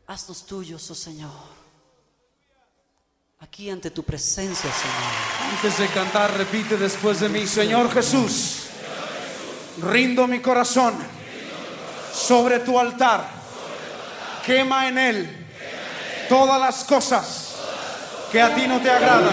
Haznos tuyos, oh Señor. Aquí ante tu presencia, Señor. Antes de cantar, repite después de mí: Señor Jesús, rindo mi corazón sobre tu altar. Quema en él todas las cosas que a ti no te agradan.